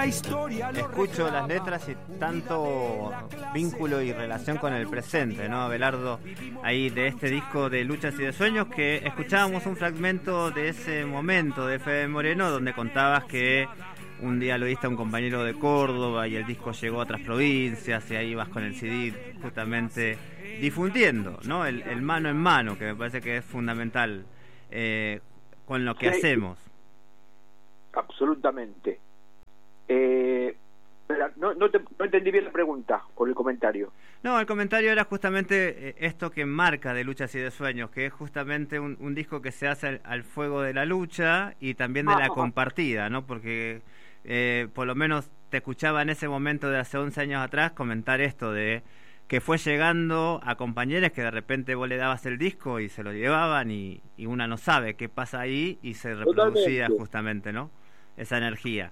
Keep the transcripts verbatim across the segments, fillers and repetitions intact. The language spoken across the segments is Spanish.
escucho las letras y tanto vínculo y relación con el presente, ¿no, Abelardo? Ahí de este disco de Luchas y de Sueños, que escuchábamos un fragmento de ese momento de Fede Moreno, donde contabas que un día lo diste a un compañero de Córdoba y el disco llegó a otras provincias y ahí vas con el C D justamente difundiendo, ¿no? El, el mano en mano, que me parece que es fundamental eh, con lo que sí hacemos. Absolutamente. Eh, no, no, te, no entendí bien la pregunta por el comentario. No, el comentario era justamente esto que marca de Luchas y de Sueños, que es justamente un, un disco que se hace al, al fuego de la lucha y también de la compartida, ¿no? Porque eh, por lo menos te escuchaba en ese momento de hace once años atrás comentar esto de que fue llegando a compañeros que de repente vos le dabas el disco y se lo llevaban y, y una no sabe qué pasa ahí y se reproducía Totalmente. Justamente, ¿no? Esa energía.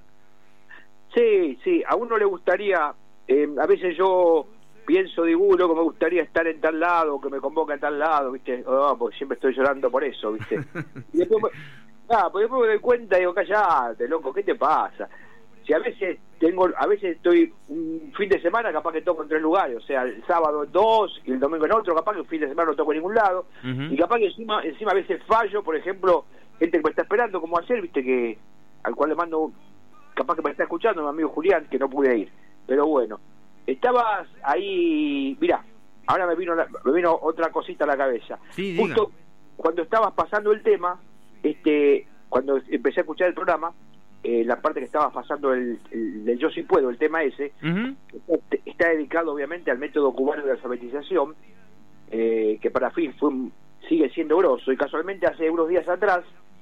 Sí, sí, a uno le gustaría, eh, a veces yo pienso, digo, loco, me gustaría estar en tal lado, que me convoca en tal lado, ¿viste? Oh, porque siempre estoy llorando por eso, ¿viste? Y después, ah, pues después me doy cuenta y digo, callate, loco, ¿qué te pasa? Si a veces tengo, a veces estoy un fin de semana, capaz que toco en tres lugares, o sea, el sábado en dos y el domingo en otro, capaz que el fin de semana no toco en ningún lado, uh-huh. Y capaz que encima, encima a veces fallo, por ejemplo, gente que me está esperando, como ayer, ¿viste? Que al cual le mando, capaz que me está escuchando, mi amigo Julián, que no pude ir, pero bueno, estabas ahí, mirá, ahora me vino la, me vino otra cosita a la cabeza. Sí, justo diga. Cuando estabas pasando el tema, este, cuando empecé a escuchar el programa, eh, la parte que estabas pasando el, el, el Yo Sí Puedo, el tema ese, uh-huh. está, está dedicado obviamente al método cubano de alfabetización, eh, que para fin fue, sigue siendo grosso, y casualmente hace unos días atrás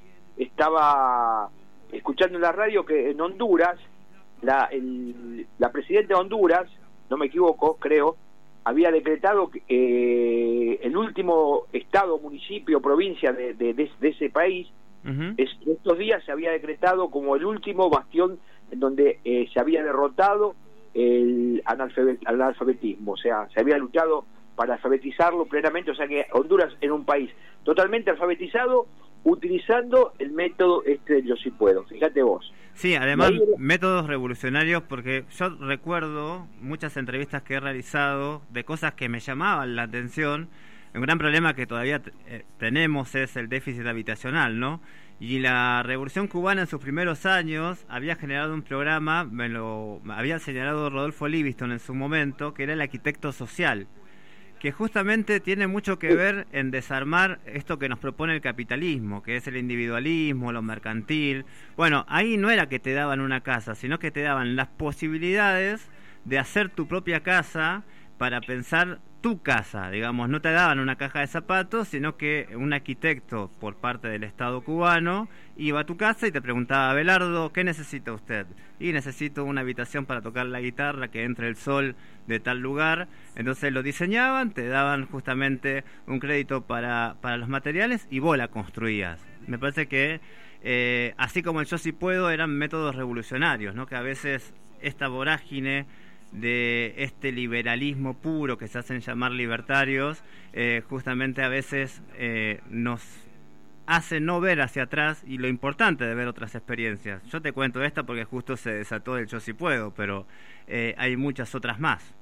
estaba escuchando en la radio que en Honduras la, el, la presidenta de Honduras, no me equivoco, creo, había decretado que eh, el último estado, municipio, provincia de, de, de, de ese país, uh-huh. es, estos días se había decretado como el último bastión en donde eh, se había derrotado el analfabet, analfabetismo, o sea, se había luchado para alfabetizarlo plenamente, o sea que Honduras era un país totalmente alfabetizado, utilizando el método este de Yo Sí Puedo, fíjate vos. Sí, además ahí... métodos revolucionarios, porque yo recuerdo muchas entrevistas que he realizado de cosas que me llamaban la atención. Un gran problema que todavía eh, tenemos es el déficit habitacional, ¿no? Y la Revolución Cubana en sus primeros años había generado un programa, me lo había señalado Rodolfo Livingston en su momento, que era el arquitecto social, que justamente tiene mucho que ver en desarmar esto que nos propone el capitalismo, que es el individualismo, lo mercantil. Bueno, ahí no era que te daban una casa, sino que te daban las posibilidades de hacer tu propia casa para pensar tu casa, digamos. No te daban una caja de zapatos, sino que un arquitecto por parte del Estado cubano iba a tu casa y te preguntaba: Abelardo, ¿qué necesita usted? Y necesito una habitación para tocar la guitarra, que entre el sol de tal lugar. Entonces lo diseñaban, te daban justamente un crédito para, para los materiales y vos la construías. Me parece que eh, así como el Yo Sí Puedo eran métodos revolucionarios, ¿no? Que a veces esta vorágine de este liberalismo puro que se hacen llamar libertarios, eh, justamente a veces eh, nos hace no ver hacia atrás y lo importante de ver otras experiencias. Yo te cuento esta porque justo se desató el Yo Sí Puedo, pero eh, hay muchas otras más.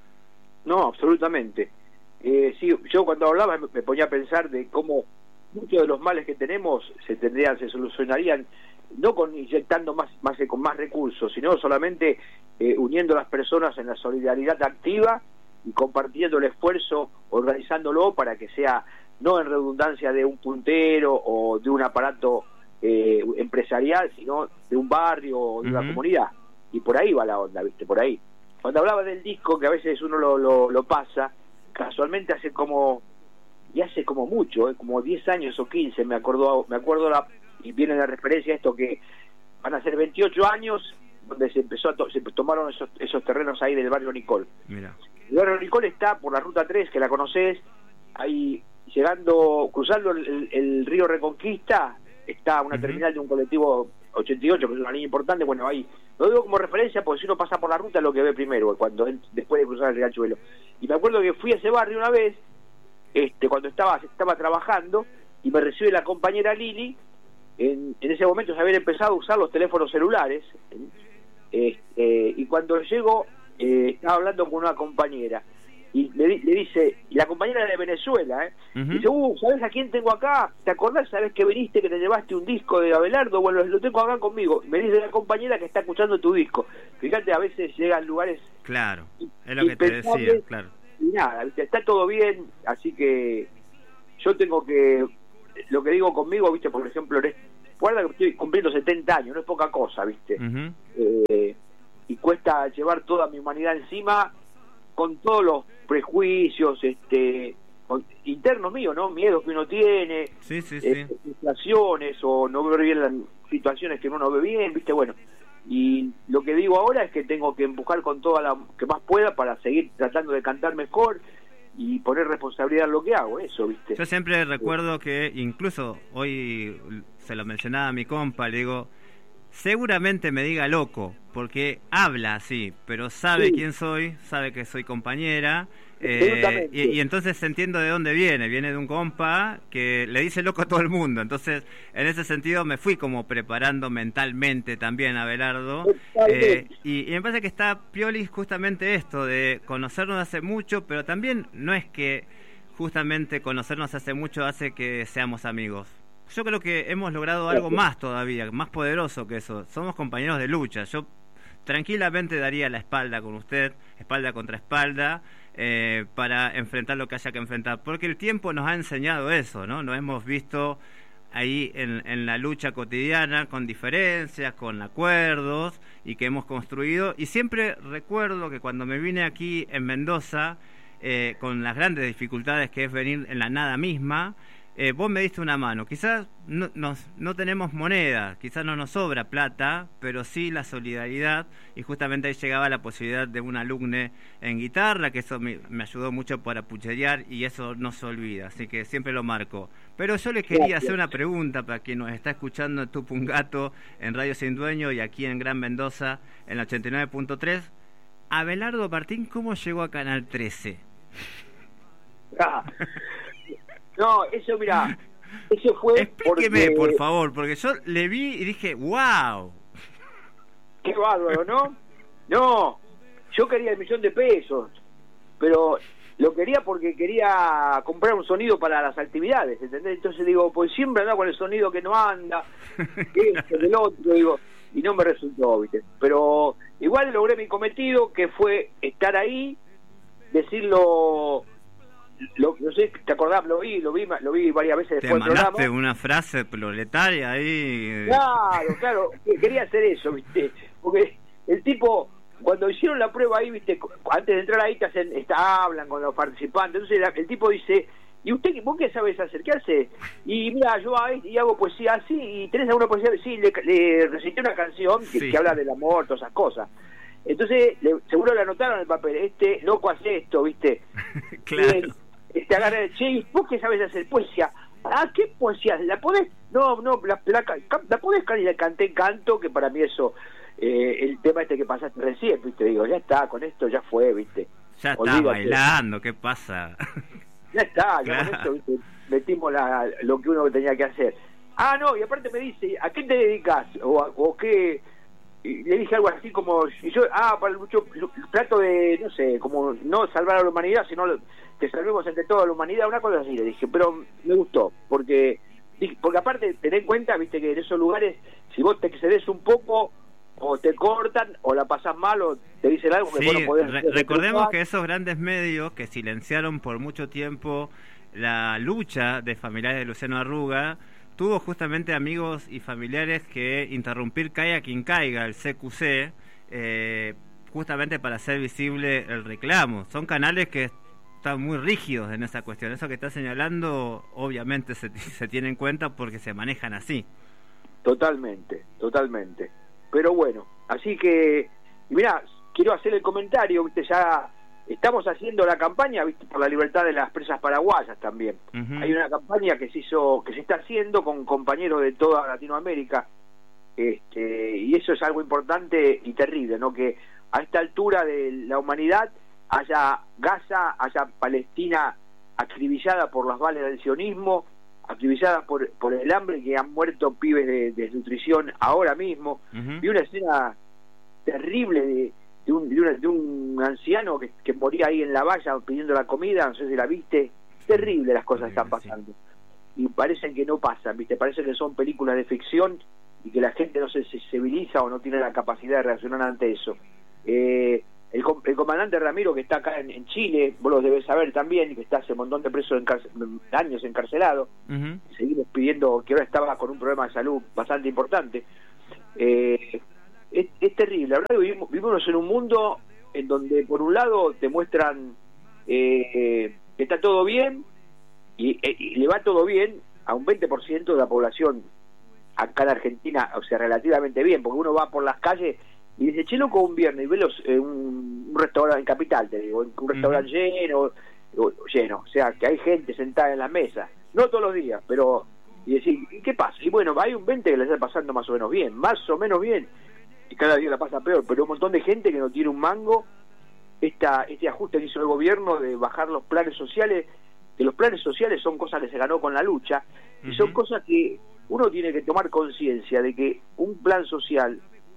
No, absolutamente. Eh, sí, yo cuando hablaba me ponía a pensar de cómo muchos de los males que tenemos se tendrían, se solucionarían no con inyectando más, más con más recursos, sino solamente eh, uniendo a las personas en la solidaridad activa y compartiendo el esfuerzo, organizándolo para que sea no en redundancia de un puntero o de un aparato eh, empresarial, sino de un barrio o de uh-huh. una comunidad. Y por ahí va la onda, ¿viste? Por ahí. Cuando hablaba del disco, que a veces uno lo, lo, lo pasa, casualmente hace como, y hace como mucho, ¿eh? como diez años o quince, me acuerdo, me acuerdo la, y viene la referencia a esto que van a ser veintiocho años, donde se empezó a to se tomaron esos, esos terrenos ahí del barrio Nicol. Mira. El barrio Nicol está por la ruta tres, que la conocés, ahí llegando, cruzando el, el, el río Reconquista, está una uh-huh. terminal de un colectivo ochenta y ocho, que es una línea importante. Bueno, ahí lo digo como referencia porque si uno pasa por la ruta es lo que ve primero, cuando después de cruzar el riachuelo. Y me acuerdo que fui a ese barrio una vez, este cuando estaba estaba trabajando, y me recibe la compañera Lili. En, en ese momento se habían empezado a usar los teléfonos celulares, este, y cuando llego eh, estaba hablando con una compañera y le, le dice, y la compañera era de Venezuela, ¿eh? Uh-huh. Dice, uh, ¿sabes a quién tengo acá? ¿Te acordás? ¿Sabes que viniste, que te llevaste un disco de Abelardo? Bueno, lo tengo acá conmigo. Me dice la compañera que está escuchando tu disco. Fíjate, a veces llegan lugares... Claro, es lo que te decía, claro. Y nada, ¿viste? Está todo bien, así que yo tengo que... Lo que digo conmigo, ¿viste? Por ejemplo, recuerda que estoy cumpliendo setenta años, no es poca cosa, ¿viste? Uh-huh. Eh, y cuesta llevar toda mi humanidad encima con todos los prejuicios este con, internos míos, ¿no? Miedos que uno tiene, sí, sí, eh, sí. frustraciones o no ver bien las situaciones que uno no ve bien, ¿viste? Bueno, y lo que digo ahora es que tengo que empujar con toda la que más pueda para seguir tratando de cantar mejor y poner responsabilidad en lo que hago, eso, ¿viste? Yo siempre recuerdo que incluso hoy se lo mencionaba a mi compa, le digo, seguramente me diga loco, porque habla así, pero sabe sí. quién soy, sabe que soy compañera, eh, y, y entonces entiendo de dónde viene, viene de un compa que le dice loco a todo el mundo, entonces en ese sentido me fui como preparando mentalmente también a Abelardo, eh, y, y me parece que está Piolis justamente esto, de conocernos hace mucho, pero también no es que justamente conocernos hace mucho hace que seamos amigos. Yo creo que hemos logrado algo más todavía, más poderoso que eso. Somos compañeros de lucha. Yo tranquilamente daría la espalda con usted, espalda contra espalda, eh, para enfrentar lo que haya que enfrentar. Porque el tiempo nos ha enseñado eso, ¿no? Nos hemos visto ahí en, en la lucha cotidiana, con diferencias, con acuerdos, y que hemos construido. Y siempre recuerdo que cuando me vine aquí en Mendoza, eh, con las grandes dificultades que es venir en la nada misma, Eh, vos me diste una mano, quizás no, nos, no tenemos moneda, quizás no nos sobra plata, pero sí la solidaridad, y justamente ahí llegaba la posibilidad de un alumne en guitarra, que eso me, me ayudó mucho para pucherear, y eso no se olvida, así que siempre lo marco. Pero yo le quería hacer una pregunta para quien nos está escuchando en Tupungato, en Radio Sin Dueño, y aquí en Gran Mendoza, en la ochenta y nueve punto tres. Abelardo Martín, ¿cómo llegó a Canal trece? Ah. No, eso, mira, eso fue... Explíqueme, porque... por favor, porque yo le vi y dije, wow. Qué bárbaro, ¿no? No, yo quería el millón de pesos, pero lo quería porque quería comprar un sonido para las actividades, ¿entendés? Entonces digo, pues siempre anda con el sonido que no anda, este, del otro, digo, y no me resultó, ¿viste? Pero igual logré mi cometido, que fue estar ahí, decirlo... Lo, no sé, ¿te acordás? Lo vi, lo vi, lo vi varias veces después del programa. Te mandaste una frase proletaria ahí. Claro, claro, quería hacer eso, ¿viste? Porque el tipo, cuando hicieron la prueba ahí, ¿viste? Antes de entrar ahí te hacen, está, hablan con los participantes, entonces el, el tipo dice, ¿y usted vos qué sabes hacer? ¿Qué hace? Y mira, yo y hago poesía así, y tenés alguna poesía, sí, le, le recité una canción que, sí. que habla del amor, todas esas cosas. Entonces, le, seguro le anotaron el papel, este loco hace esto, ¿viste? Claro. Eh, Este agarra el che, ¿vos qué sabés hacer? Poesía. Ah, ¿qué poesía? ¿La podés? No, no, la, la, la podés cantar, y la canté canto, que para mí eso, eh, el tema este que pasaste recién, ¿viste? Digo, ya está, con esto ya fue, ¿viste? Ya está bailando, ¿qué pasa? Ya está, ya claro. Con esto, ¿viste? Metimos la, lo que uno tenía que hacer. Ah, no, y aparte me dice, ¿a qué te dedicas? O, o qué... Y le dije algo así como, y yo, ah, para mucho, trato de, no sé, como no salvar a la humanidad, sino que salvemos entre toda la humanidad, una cosa así, le dije, pero me gustó, porque porque aparte, ten en cuenta, viste, que en esos lugares, si vos te excedes un poco, o te cortan, o la pasás mal, o te dicen algo que sí, vos no podés... Re recordemos que esos grandes medios que silenciaron por mucho tiempo la lucha de familiares de Luciano Arruga, tuvo justamente amigos y familiares que interrumpir caiga quien caiga, el C Q C, eh, justamente para hacer visible el reclamo. Son canales que están muy rígidos en esa cuestión. Eso que está señalando, obviamente se, se tiene en cuenta porque se manejan así. Totalmente, totalmente. Pero bueno, así que, mirá, quiero hacer el comentario, ¿viste? Ya estamos haciendo la campaña, ¿viste? Por la libertad de las presas paraguayas también. Uh-huh. Hay una campaña que se hizo, que se está haciendo con compañeros de toda Latinoamérica, este, y eso es algo importante y terrible, ¿no? Que a esta altura de la humanidad haya Gaza, haya Palestina acribillada por las balas del sionismo, acribillada por, por el hambre, que han muerto pibes de, de desnutrición ahora mismo. Uh-huh. Vi una escena terrible de, de, un, de, una, de un anciano que, que moría ahí en la valla pidiendo la comida, no sé si la viste. Terrible las cosas que están pasando. Y parecen que no pasan, ¿viste? Parece que son películas de ficción y que la gente no se sensibiliza o no tiene la capacidad de reaccionar ante eso. Eh, el, el comandante Ramiro, que está acá en, en Chile, vos lo debes saber también, que está hace un montón de presos encarcel, años encarcelado, uh-huh. Seguimos pidiendo, que ahora estaba con un problema de salud bastante importante. Eh, es, es terrible, la verdad que vivimos, vivimos en un mundo en donde por un lado te muestran eh, que está todo bien, y, y le va todo bien a un veinte por ciento de la población acá en Argentina, o sea, relativamente bien, porque uno va por las calles y dice, che, loco, un viernes, y ve los, eh, un, un restaurante en Capital, te digo, un restaurante uh-huh. lleno, o, lleno, o sea, que hay gente sentada en la mesa, no todos los días, pero, y decir, ¿qué pasa? Y bueno, hay un veinte que le está pasando más o menos bien, más o menos bien, y cada día la pasa peor, pero un montón de gente que no tiene un mango. Esta, este ajuste que hizo el gobierno de bajar los planes sociales, que los planes sociales son cosas que se ganó con la lucha, uh-huh. y son cosas que uno tiene que tomar conciencia de que un plan social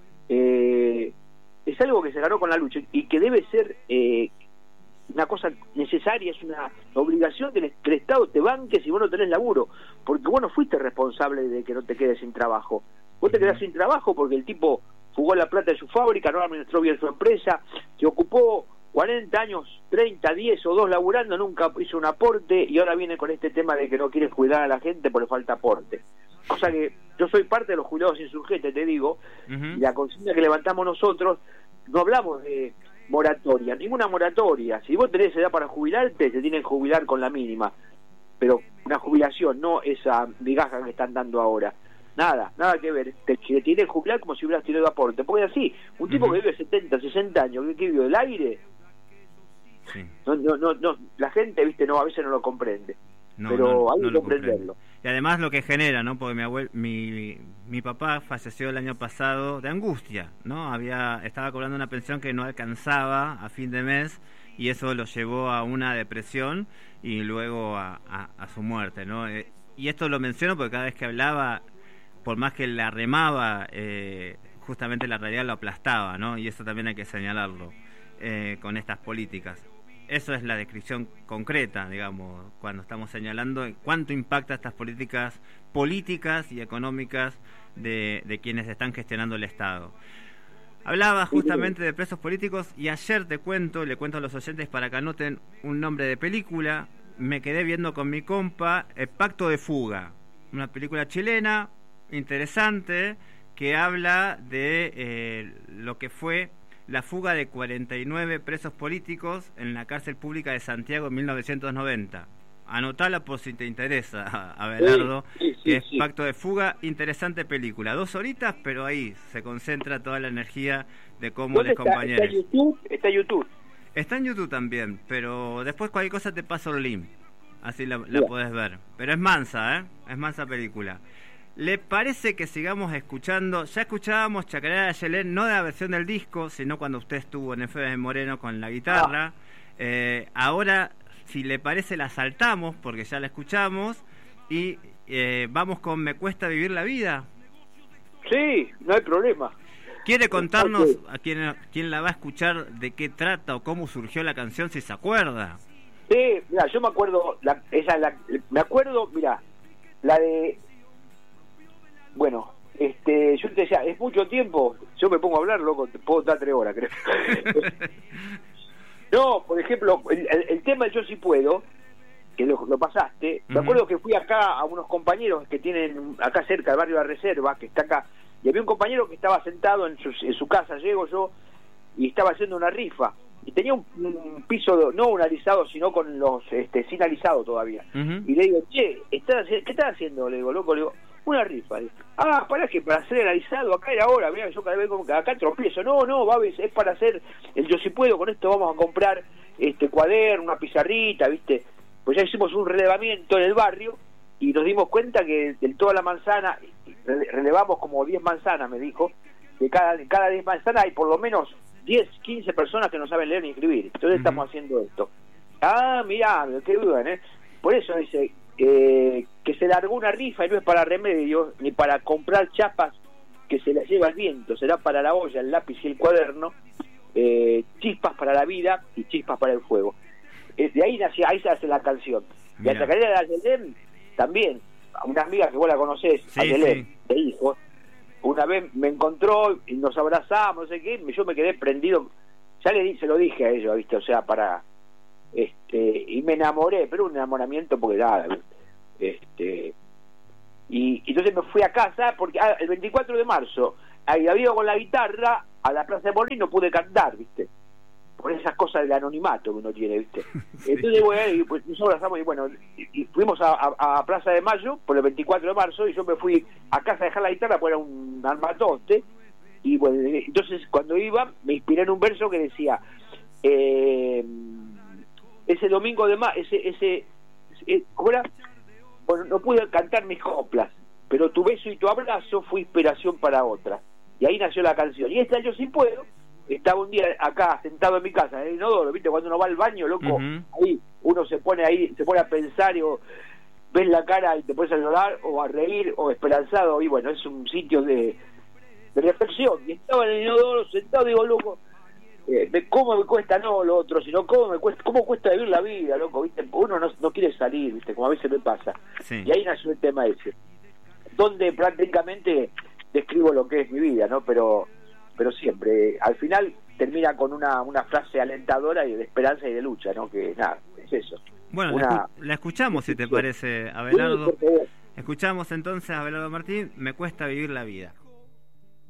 eh, es algo que se ganó con la lucha y que debe ser eh, una cosa necesaria, es una obligación que el, que el Estado te banque si vos no tenés laburo, porque vos no fuiste responsable de que no te quedes sin trabajo, vos te quedás sin trabajo porque el tipo jugó la plata de su fábrica, no administró bien su empresa, se ocupó cuarenta años, treinta, diez o dos laburando, nunca hizo un aporte y ahora viene con este tema de que no quiere cuidar a la gente porque falta aporte. O sea que yo soy parte de los jubilados insurgentes, te digo, uh-huh. y la consigna que levantamos nosotros, no hablamos de moratoria, ninguna moratoria. Si vos tenés edad para jubilarte, te tienen que jubilar con la mínima, pero una jubilación, no esa migaja que están dando ahora. Nada, nada que ver, te, te tienen que jubilar como si hubieras tenido aporte, porque así, un tipo uh-huh. que vive setenta, sesenta años, que vive del aire, sí. no, no, no, no, la gente, viste, no, a veces no lo comprende, no, pero no, hay no que comprenderlo. Y además lo que genera, ¿no? Porque mi abuelo, mi, mi papá falleció el año pasado de angustia, ¿no? Había, estaba cobrando una pensión que no alcanzaba a fin de mes y eso lo llevó a una depresión y luego a, a, a su muerte, ¿no? Eh, y esto lo menciono porque cada vez que hablaba, por más que la remaba, eh, justamente la realidad lo aplastaba, ¿no? Y eso también hay que señalarlo eh, con estas políticas. Eso es la descripción concreta, digamos, cuando estamos señalando cuánto impacta estas políticas políticas y económicas de, de quienes están gestionando el Estado. Hablaba justamente de presos políticos y ayer te cuento, le cuento a los oyentes para que anoten un nombre de película, me quedé viendo con mi compa El Pacto de Fuga, una película chilena interesante que habla de eh, lo que fue la fuga de cuarenta y nueve presos políticos en la cárcel pública de Santiago en mil novecientos noventa. Anotala por si te interesa, Abelardo, sí, sí, sí, que es sí. Pacto de Fuga, interesante película. Dos horitas, pero ahí se concentra toda la energía de cómo los compañeros... ¿Está en YouTube? Está en YouTube. Está en YouTube también, pero después cualquier cosa te paso el link, así la, la podés ver. Pero es mansa, ¿eh? Es mansa película. ¿Le parece que sigamos escuchando? Ya escuchábamos Chacarera de Yelén, no de la versión del disco, sino cuando usted estuvo en F de Moreno con la guitarra. Ah. Eh, ahora, si le parece, la saltamos, porque ya la escuchamos, y eh, vamos con Me Cuesta Vivir la Vida. Sí, no hay problema. ¿Quiere contarnos a quién, quién la va a escuchar, de qué trata o cómo surgió la canción, si se acuerda? Sí, mira, yo me acuerdo, la, esa, la, me acuerdo, mira, la de... Bueno, este, yo te decía, es mucho tiempo, yo me pongo a hablar, loco, te puedo dar tres horas, creo. No, por ejemplo, el, el, el tema del Yo Sí Puedo, que lo, lo pasaste, uh-huh. Me acuerdo que fui acá a unos compañeros que tienen acá cerca del barrio de la Reserva, que está acá, y había un compañero que estaba sentado en su, en su casa, llego yo, y estaba haciendo una rifa, y tenía un, un piso, no un alisado, sino con los, este, sin alisado todavía, uh-huh. Y le digo, che, ¿estás, ¿qué estás haciendo? Le digo, loco, le digo, una rifa. Ah, para que para hacer el alisado acá era ahora, mirá, yo cada vez como que acá tropiezo. No, no, Babis, es para hacer el Yo Sí Puedo, con esto vamos a comprar este cuaderno, una pizarrita, ¿viste? Pues ya hicimos un relevamiento en el barrio y nos dimos cuenta que de toda la manzana, relevamos como diez manzanas, me dijo, de cada de cada diez manzanas hay por lo menos diez, quince personas que no saben leer ni escribir. Entonces uh-huh. Estamos haciendo esto. Ah, mirá, qué bien, ¿eh? Por eso dice... Eh, que se largó una rifa y no es para remedio ni para comprar chapas que se la lleva el viento, será para la olla, el lápiz y el cuaderno, eh, chispas para la vida y chispas para el fuego. Eh, de ahí nació, ahí se hace la canción. Y a Chacarera de Ayelén también, a una amiga que vos la conocés, sí, Ayelén, sí. de hijo, una vez me encontró y nos abrazamos, no sé qué, yo me quedé prendido, ya le di, se lo dije a ella, ¿viste? O sea, para... este y me enamoré, pero un enamoramiento porque nada, este y, y entonces me fui a casa porque ah, el veinticuatro de marzo ahí había con la guitarra a la Plaza de Morón, no pude cantar, ¿viste? Por esas cosas del anonimato que uno tiene, ¿viste? Sí. Entonces, bueno, y, pues, nos abrazamos y bueno, y, y fuimos a, a, a Plaza de Mayo por el veinticuatro de marzo y yo me fui a casa a dejar la guitarra porque era un armatoste y bueno, entonces cuando iba me inspiré en un verso que decía eh, ese domingo de más, ese, ese, ese, ¿cómo era? Bueno, no pude cantar mis coplas, pero tu beso y tu abrazo fue inspiración para otra. Y ahí nació la canción. Y esta Yo Sí Puedo, estaba un día acá, sentado en mi casa, en el inodoro, ¿viste? Cuando uno va al baño, loco, uh-huh. ahí uno se pone ahí, se pone a pensar y o ves la cara y te puedes a llorar, o a reír, o esperanzado, y bueno, es un sitio de, de reflexión. Y estaba en el inodoro, sentado, digo, loco, Eh, cómo me cuesta no lo otro, sino cómo me cuesta, cómo cuesta vivir la vida, loco, ¿viste? Uno no, no quiere salir, ¿viste? Como a veces me pasa. Sí. Y ahí nació el tema ese, donde prácticamente describo lo que es mi vida, ¿no? Pero pero siempre, al final termina con una, una frase alentadora y de esperanza y de lucha, ¿no? Que nada, es eso. Bueno, una... la, la escuchamos, si te parece, Abelardo. Sí, escuchamos entonces a Abelardo Martín, Me cuesta vivir la vida.